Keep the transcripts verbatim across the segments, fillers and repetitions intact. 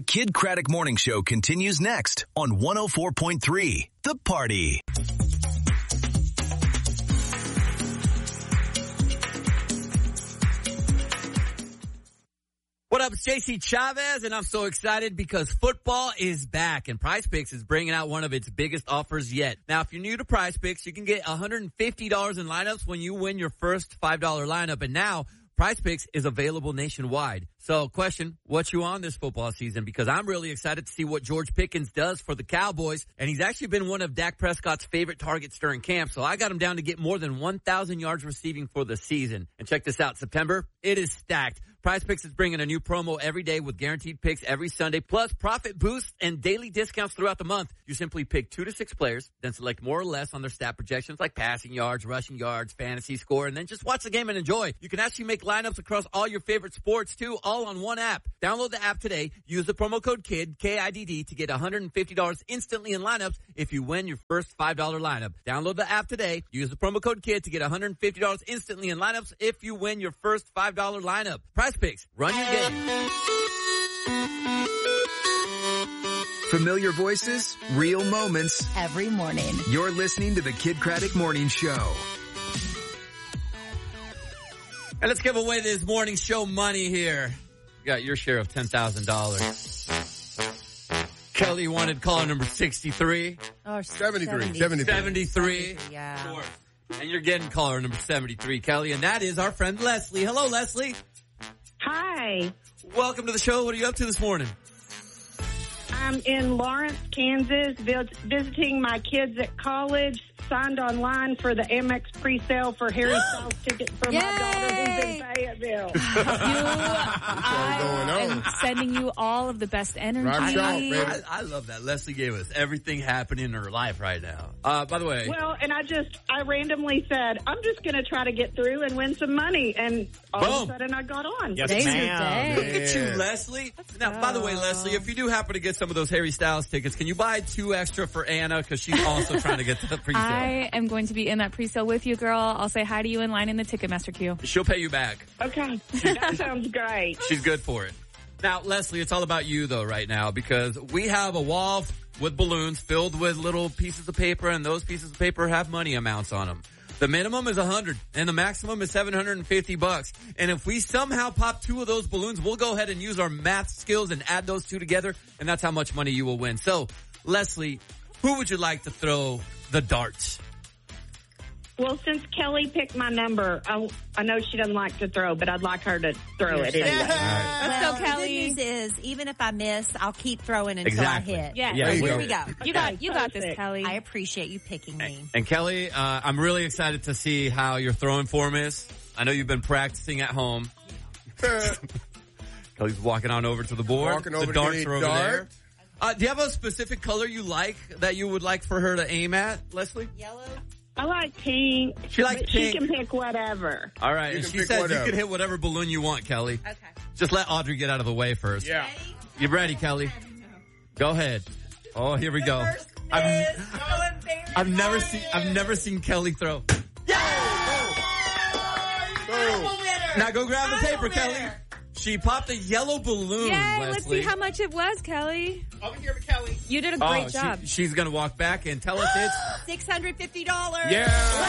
Kid Craddock Morning Show continues next on one oh four point three The Party. What up, it's J C Chavez, and I'm so excited because football is back, and PrizePicks is bringing out one of its biggest offers yet. Now, if you're new to PrizePicks, you can get one hundred fifty dollars in lineups when you win your first five dollar lineup, and now PrizePicks is available nationwide. So, question, what you on this football season? Because I'm really excited to see what George Pickens does for the Cowboys, and he's actually been one of Dak Prescott's favorite targets during camp, so I got him down to get more than one thousand yards receiving for the season. And check this out, September, it is stacked. PrizePicks is bringing a new promo every day with guaranteed picks every Sunday, plus profit boosts and daily discounts throughout the month. You simply pick two to six players, then select more or less on their stat projections like passing yards, rushing yards, fantasy score, and then just watch the game and enjoy. You can actually make lineups across all your favorite sports too, all on one app. Download the app today. Use the promo code KID, K I D D, to get one hundred fifty dollars instantly in lineups if you win your first five dollar lineup. Download the app today. Use the promo code KID to get one hundred fifty dollars instantly in lineups if you win your first five dollar lineup. PrizePicks, run your game. Familiar voices, real moments. Every morning. You're listening to the Kid Craddock Morning Show. And let's give away this morning show money here. You got your share of ten thousand dollars. Kelly wanted caller number sixty-three. Oh, seventy-three. seventy. seventy-three. Yeah. And you're getting caller number seventy-three, Kelly. And that is our friend Leslie. Hello, Leslie. Hi. Welcome to the show. What are you up to this morning? I'm in Lawrence, Kansas, visiting my kids at college. Signed online for the Amex pre-sale for Harry Styles tickets for Yay! my daughter who's in Fayetteville. You, I am sending you all of the best energy. Rock salt, baby. I, I love that. Leslie gave us everything happening in her life right now. Uh, by the way. Well, and I just, I randomly said, I'm just going to try to get through and win some money. And all Boom. of a sudden I got on. Yes, Today's your ma'am. day. Look at you, Leslie. Now, by the way, Leslie, if you do happen to get some of those Harry Styles tickets, can you buy two extra for Anna? Because she's also trying to get the pre-sale. I am going to be in that pre-sale with you, girl. I'll say hi to you in line in the Ticketmaster queue. She'll pay you back. Okay. That sounds great. She's good for it. Now, Leslie, it's all about you, though, right now, because we have a wall with balloons filled with little pieces of paper, and those pieces of paper have money amounts on them. The minimum is one hundred, and the maximum is seven hundred fifty bucks. And if we somehow pop two of those balloons, we'll go ahead and use our math skills and add those two together, and that's how much money you will win. So, Leslie, who would you like to throw the darts? Well, since Kelly picked my number, I, I know she doesn't like to throw, but I'd like her to throw it anyway. Let's Well, go, Kelly. the good news is, even if I miss, I'll keep throwing until Exactly. I hit. Yeah. Yeah, Here you we go. You got, you got this, Perfect. Kelly. I appreciate you picking me. And Kelly, uh, I'm really excited to see how your throwing form is. I know you've been practicing at home. Kelly's walking on over to the board. Walking over the to darts get a are over dart. there. Uh, do you have a specific color you like that you would like for her to aim at, Leslie? Yellow? I like pink. She likes but pink. She can pick whatever. All right. You And can she pick says whatever. you can hit whatever balloon you want, Kelly. Okay. Just let Audrey get out of the way first. Yeah. You ready, Kelly? Go ahead. Oh, here we go. I've, I've never seen I've never seen Kelly throw. Oh, Now go grab the paper, Kelly. She popped a yellow balloon, Yay, Leslie. let's see how much it was, Kelly. over here with Kelly. You did a great Oh, she- job. she's going to walk back and tell us it's... six hundred fifty dollars. Yeah.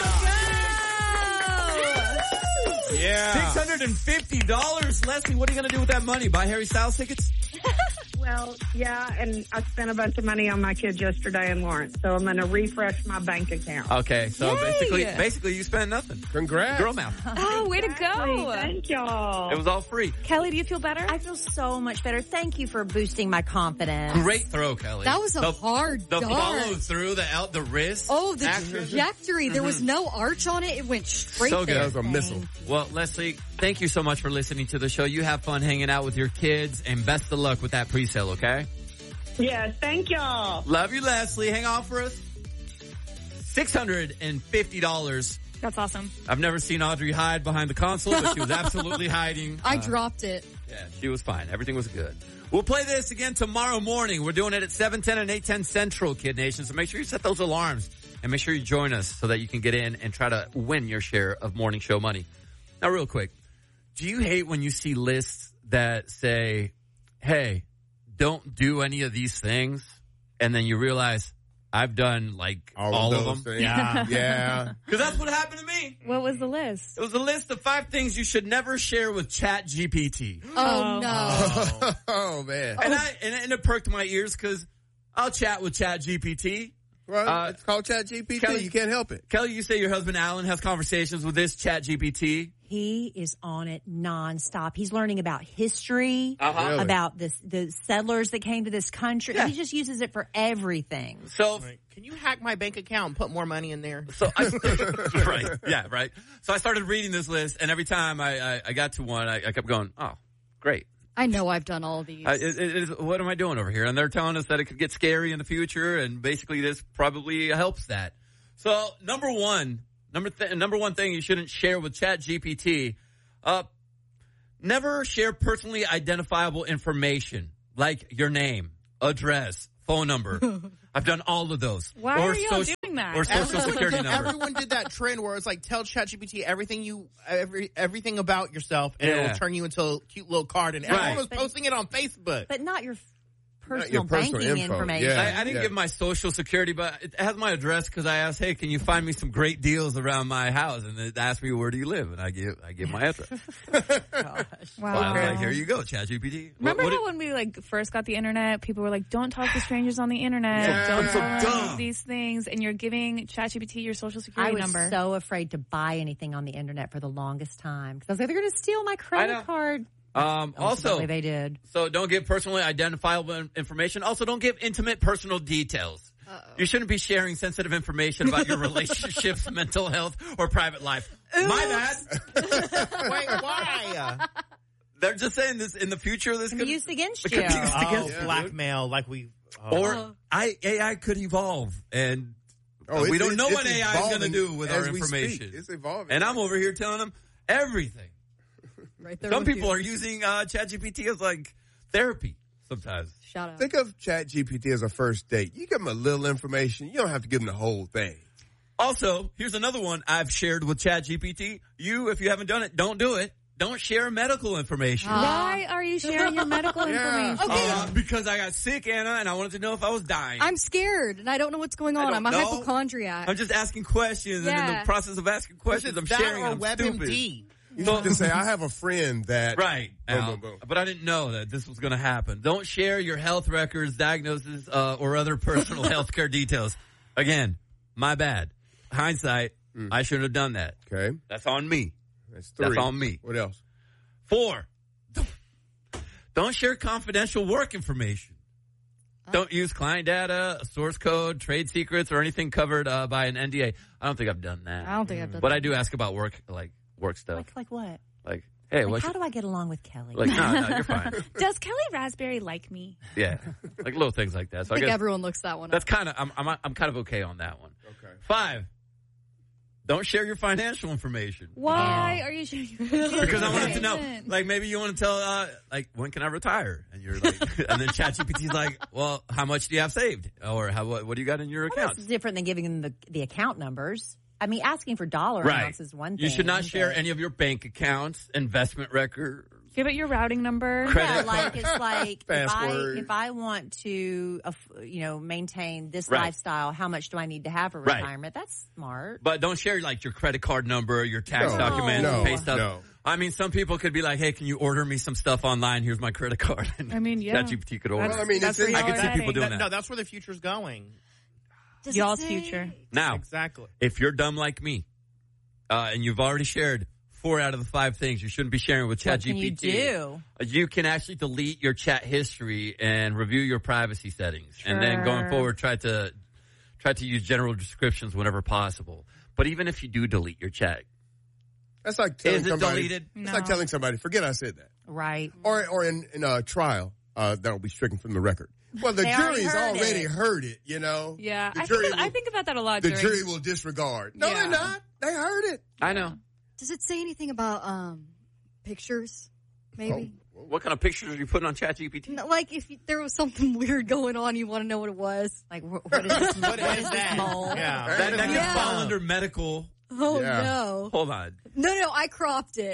Let's go! Yeah. six hundred fifty dollars. Leslie, what are you going to do with that money? Buy Harry Styles tickets? Well, yeah, and I spent a bunch of money on my kids yesterday in Lawrence, so I'm going to refresh my bank account. Okay, so Yay. basically basically you spent nothing. Congrats. Girl math. Oh, way to Exactly. go. Thank y'all. It was all free. Kelly, do you feel better? I feel so much better. Thank you for boosting my confidence. Great throw, Kelly. That was a the, hard The dart. follow through, the out, the wrist. Oh, the action. trajectory. There was no arch on it. It went straight So good. there. That was a missile. Well, Leslie, thank you so much for listening to the show. You have fun hanging out with your kids, and best of luck with that pre-sale, okay? Yes, thank y'all. Love you, Leslie. Hang on for us. six hundred fifty dollars. That's awesome. I've never seen Audrey hide behind the console, but she was absolutely hiding. I Uh, dropped it. Yeah, she was fine. Everything was good. We'll play this again tomorrow morning. We're doing it at seven ten and eight ten Central, Kid Nation. So make sure you set those alarms and make sure you join us so that you can get in and try to win your share of morning show money. Now, real quick, do you hate when you see lists that say, hey, don't do any of these things, and then you realize I've done like all, all of, of them. Things. Yeah, yeah. Because that's what happened to me. What was the list? It was a list of five things you should never share with Chat G P T. Oh, no. Oh, oh man. And I and, and it perked my ears because I'll chat with Chat G P T. Well, uh, it's called Chat G P T. Kelly, you can't help it. Kelly, you say your husband Alan has conversations with this Chat G P T. He is on it nonstop. He's learning about history, Uh-huh. Really? about this, the settlers that came to this country. Yeah. He just uses it for everything. So, Can you hack my bank account and put more money in there? so I, right, yeah, right. So I started reading this list, and every time I, I, I got to one, I, I kept going, oh, great. I know I've done all of these. I, it, it is, what am I doing over here? And they're telling us that it could get scary in the future, and basically this probably helps that. So number one, number th- number one thing you shouldn't share with Chat G P T, uh, never share personally identifiable information like your name, address, phone number. I've done all of those. Why or are you all social, doing that? Or social security number. Everyone did that trend where it's like tell ChatGPT everything you every everything about yourself, and Yeah. it'll turn you into a cute little card. And Right. everyone was posting it on Facebook. But not your personal, your personal banking info. information. Yeah. I, I didn't Yeah. give my social security, but it has my address because I asked, "Hey, can you find me some great deals around my house?" And it asked me, "Where do you live?" And I give I give my address. Wow. So I was like, "Here you go, ChatGPT." Remember What- what how when we like first got the internet, people were like, "Don't talk to strangers on the internet. Yeah. Don't It's so download dumb. these things." And you're giving ChatGPT your social I security was number. so afraid to buy anything on the internet for the longest time because I was like, they're going to steal my know. credit card. Um, also, Ultimately, they did. so don't give personally identifiable in- information. Also, don't give intimate personal details. Uh-oh. You shouldn't be sharing sensitive information about your relationships, mental health, or private life. My bad. Wait, why? They're just saying this in the future. This Can could be used against it you. could be used Oh, against Yeah, blackmail, like we. Oh. or I, A I could evolve, and Oh, we it's- don't know it's what A I is going to evolving do with our as we information. speak. It's evolving. And I'm over here telling them everything. Right there Some with people you. are using uh, ChatGPT as like therapy sometimes. Shout out. Think of Chat G P T as a first date. You give them a little information. You don't have to give them the whole thing. Also, here's another one I've shared with ChatGPT. You, if you haven't done it, don't do it. Don't share medical information. Why are you sharing your medical Yeah. information? Okay. Uh, because I got sick, Anna, and I wanted to know if I was dying. I'm scared and I don't know what's going I on. don't I'm a know. hypochondriac. I'm just asking questions, and in Yeah. the process of asking questions, I'm that sharing. or and I'm stupid. WebMD. You So- should just say, I have a friend that. Right. Boom, Al. boom, boom. But I didn't know that this was going to happen. Don't share your health records, diagnoses, uh, or other personal health care details. Again, my bad. Hindsight, Mm. I shouldn't have done that. Okay. That's on me. That's three. That's on me. What else? Four, don't share confidential work information. Don't use client data, source code, trade secrets, or anything covered uh, by an N D A. I don't think I've done that. I don't think I've done But that. I do ask about work, like work stuff. Like, like what? Like, hey, Like, what's how do I get along with Kelly? like? No, no, you're fine. Does Kelly Raspberry like me? Yeah, like little things like that. So I I think guess everyone looks that one that's up. kind of I'm, I'm I'm kind of okay on that one. Okay. Five, don't share your financial information. Why are you sharing your Because I wanted to know, information? like maybe you want to tell, uh, like when can I retire? And you're like, and then ChatGPT's like, well, how much do you have saved, or how what, what do you got in your Well, account? that's different than giving them the, the account numbers. I mean, asking for dollar Right. amounts is one thing. You should not share but- any of your bank accounts, investment records. Give it your routing number. Credit Yeah, card. like it's like if I Password. if I want to, uh, you know, maintain this Right. lifestyle, how much do I need to have for Right. retirement? That's smart. But don't share like your credit card number, your tax No. documents, No. pay stuff. No. I mean, some people could be like, "Hey, can you order me some stuff online? Here's my credit card." And I mean, yeah. ChatGPT could order. Well, I mean, That's it's where in- y'all I can see are people heading. doing That- that. no, that's where the future's going. Does it Y'all's say- future. Now, Exactly. if you're dumb like me, uh, and you've already shared four out of the five things you shouldn't be sharing with What ChatGPT, can you do? uh, you can actually delete your chat history and review your privacy settings, and then going Sure. forward, try to try to use general descriptions whenever possible. But even if you do delete your chat, That's like telling is it somebody. deleted? It's No. like telling somebody, forget I said that. Right. Or or in, in a trial, uh, that'll be stricken from the record. Well, the They already jury's heard already it. heard it, you know? Yeah, The I jury think, will, I think about that a lot. the during, jury will disregard. No, Yeah. they're not. They heard it. I know. Does it say anything about um pictures? Maybe. Oh, What kind of pictures are you putting on ChatGPT? No, like if you, there was something weird going on, you want to know what it was. Like, wh- what is this? What what is is that? this mole? Yeah. That, that Yeah. can fall under medical. Oh Yeah. no! Hold on. No, no, I cropped it.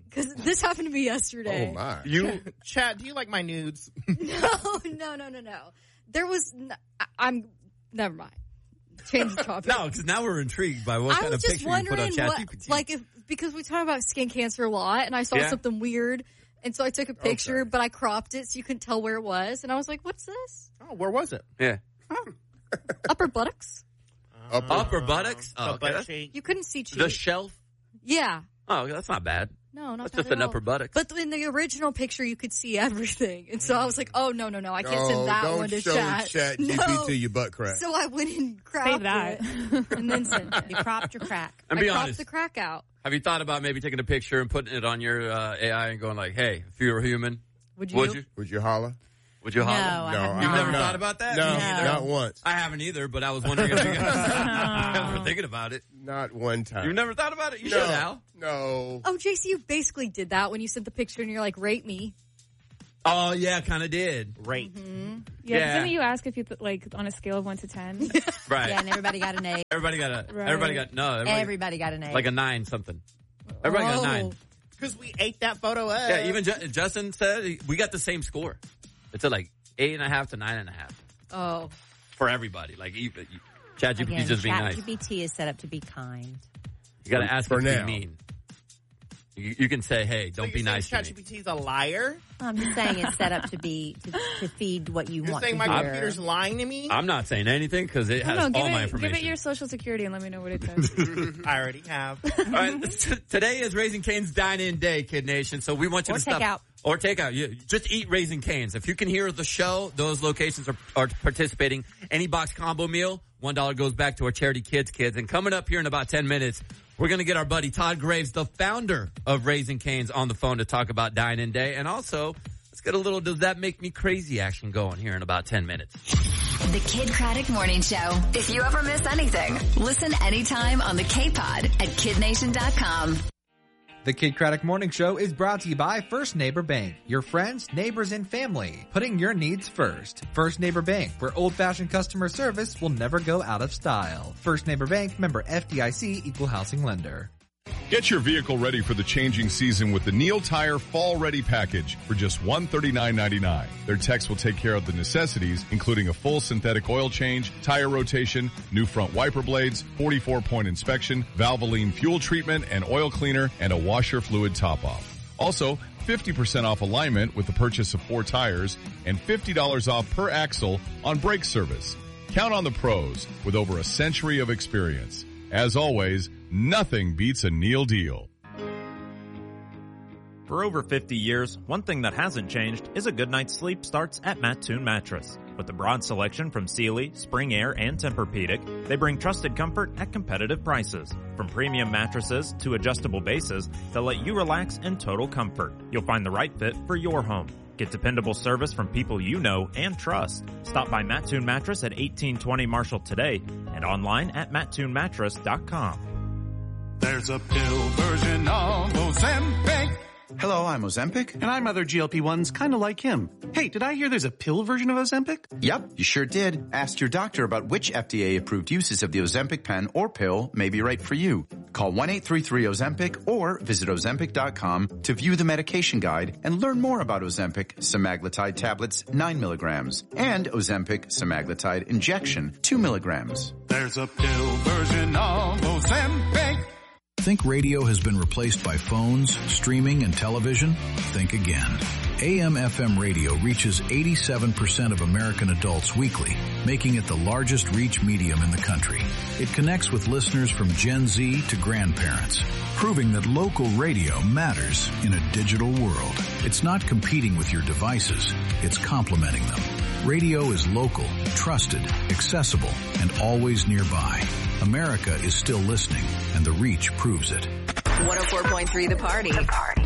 because this happened to me yesterday. Oh, my. You, Chad, do you like my nudes? No, no, no, no, no. There was, n- I, I'm, never mind. Change the topic. No, because now we're intrigued by what I kind was of just picture you put on wondering what, ChatGPT. like, if, because we talk about skin cancer a lot, and I saw Yeah. something weird, and so I took a picture, Okay. but I cropped it so you couldn't tell where it was, and I was like, what's this? Oh, where was it? Yeah. Upper buttocks? Upper, Upper buttocks? Oh, The okay. butt That's- cheek. You couldn't see cheeks. The shelf? Yeah. Oh, that's not bad. No, not That's bad just at an all. upper buttocks. But in the original picture, you could see everything. And so I was like, oh, no, no, no. I can't no, send that don't one to show chat. Chat No. G P T your butt crack. So I went and cropped Save that. it and then sent it. You cropped your crack. And I be cropped honest. the crack out. Have you thought about maybe taking a picture and putting it on your uh, A I and going like, hey, if you were human, Would you? would you? Would you holler? Would you No, holler? I No, have I You've not. never No. thought about that? No, Me neither. not once. I haven't either, but I was wondering if you guys I was thinking about it. Not one time. You've never thought about it? You no, should, Al. No. Oh, J C, you basically did that when you sent the picture and you're like, rate me. Oh, yeah, kind of did. Right. Yeah, Yeah. didn't you ask if you, th- like, on a scale of one to ten? Right. Yeah, and everybody got an A. Everybody got a, Right. everybody got, no, everybody, Everybody got an A. like a nine something. Everybody got a Oh. nine. Because we ate that photo up. Yeah, even Ju- Justin said he- we got the same score. It's at like eight and a half to nine and a half Oh. for everybody. Like, even, ChatGPT Again, just being nice. ChatGPT is set up to be kind. You got to ask For it to now. be mean. You, you can say, hey, So don't you're be nice saying to me. ChatGPT's a liar? I'm just saying it's set up to be to, to feed what you You're want saying to my hear. computer's lying to me? I'm not saying anything because it I has don't know, all give my it, information. give it your social security and let me know what it says. I already have. All right, t- today is Raising Cane's Dine-In Day, Kid Nation. So we want you Or to stop. takeout. Or take out. You, just eat Raising Cane's. If you can hear the show, those locations are, are participating. Any box combo meal, one dollar goes back to our charity Kids Kids. And coming up here in about ten minutes, we're going to get our buddy Todd Graves, the founder of Raising Cane's, on the phone to talk about Dine-In Day. And also, let's get a little Does That Make Me Crazy action going here in about ten minutes. The Kid Craddock Morning Show. If you ever miss anything, listen anytime on the K-Pod at kid nation dot com. The Kid Craddock Morning Show is brought to you by First Neighbor Bank. Your friends, neighbors, and family. Putting your needs first. First Neighbor Bank, where old-fashioned customer service will never go out of style. First Neighbor Bank, member F D I C, equal housing lender. Get your vehicle ready for the changing season with the Neil Tire Fall Ready Package for just one hundred thirty-nine ninety-nine. Their techs will take care of the necessities, including a full synthetic oil change, tire rotation, new front wiper blades, forty-four point inspection, Valvoline fuel treatment and oil cleaner, and a washer fluid top-off. Also, fifty percent off alignment with the purchase of four tires and fifty dollars off per axle on brake service. Count on the pros with over a century of experience. As always, nothing beats a Neil deal. For over fifty years, one thing that hasn't changed is a good night's sleep starts at Mattoon Mattress. With a broad selection from Sealy, Spring Air, and Tempur-Pedic, they bring trusted comfort at competitive prices. From premium mattresses to adjustable bases that let you relax in total comfort, you'll find the right fit for your home. Get dependable service from people you know and trust. Stop by Mattoon Mattress at eighteen twenty Marshall today and online at mattoon mattress dot com. There's a pill version of Ozempic. Hello, I'm Ozempic. And I'm other G L P ones kind of like him. Hey, did I hear there's a pill version of Ozempic? Yep, you sure did. Ask your doctor about which F D A-approved uses of the Ozempic pen or pill may be right for you. Call one eight three three Ozempic or visit ozempic dot com to view the medication guide and learn more about Ozempic semaglutide tablets nine milligrams and Ozempic semaglutide injection two milligrams. There's a pill version of Ozempic. Think radio has been replaced by phones, streaming, and television? Think again. A M F M radio reaches eighty-seven percent of American adults weekly, making it the largest reach medium in the country. It connects with listeners from Gen Z to grandparents, proving that local radio matters in a digital world. It's not competing with your devices, it's complementing them. Radio is local, trusted, accessible, and always nearby. America is still listening, and the reach proves it. one oh four point three The Party. The Party.